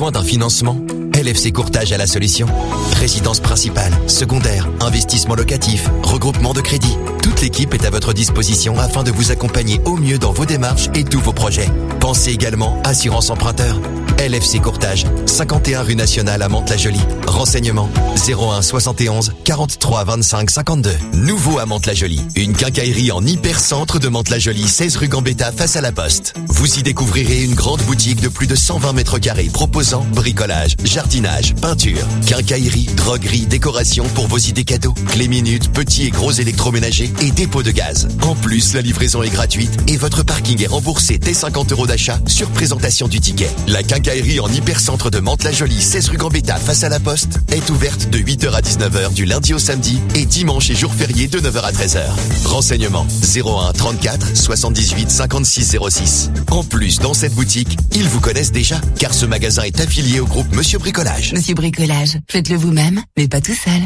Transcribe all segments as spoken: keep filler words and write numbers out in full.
besoin d'un financement? L F C Courtage a la solution. Résidence principale, secondaire, investissement locatif, regroupement de crédit. Toute l'équipe est à votre disposition afin de vous accompagner au mieux dans vos démarches et tous vos projets. Pensez également assurance emprunteur. L F C Courtage, cinquante et un rue Nationale à Mantes-la-Jolie. Renseignements zéro un soixante et onze quarante-trois vingt-cinq cinquante-deux. Nouveau à Mantes-la-Jolie, une quincaillerie en hyper-centre de Mantes-la-Jolie, seize rue Gambetta face à la Poste. Vous y découvrirez une grande boutique de plus de cent vingt mètres carrés proposant bricolage, jardinage, peinture, quincaillerie, droguerie, décoration pour vos idées cadeaux, clés minutes, petits et gros électroménagers et dépôt de gaz. En plus, la livraison est gratuite et votre parking est remboursé dès cinquante euros d'achat sur présentation du ticket. La quincaillerie en hypercentre de Mantes-la-Jolie, seize rue Gambetta face à la Poste est ouverte de huit heures à dix-neuf heures du lundi au samedi et dimanche et jours fériés de neuf heures à treize heures. Renseignements zéro un trente-quatre soixante-dix-huit cinquante-six zéro six. En plus, dans cette boutique, ils vous connaissent déjà car ce magasin est affilié au groupe Monsieur Bricolage. Monsieur Bricolage, faites-le vous-même, mais pas tout seul.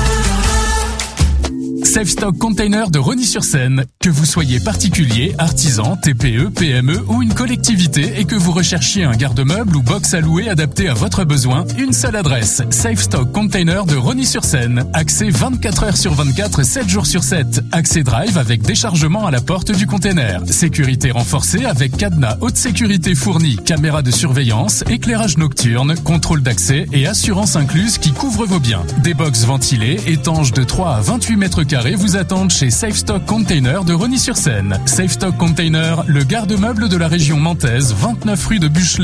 Safe Stock Container de Rosny-sur-Seine. Que vous soyez particulier, artisan, T P E, P M E ou une collectivité et que vous recherchiez un garde-meuble ou box à louer adapté à votre besoin, une seule adresse. Safe Stock Container de Rosny-sur-Seine. Accès vingt-quatre heures sur vingt-quatre, sept jours sur sept. Accès drive avec déchargement à la porte du container. Sécurité renforcée avec cadenas haute sécurité fourni, caméra de surveillance, éclairage nocturne, contrôle d'accès et assurance incluse qui couvre vos biens. Des box ventilées, étanches de trois à vingt-huit mètres carrés vous attendent chez Safe Stock Container de Rosny-sur-Seine. Safe Stock Container, le garde-meuble de la région mantaise, vingt-neuf rue de Buchelet.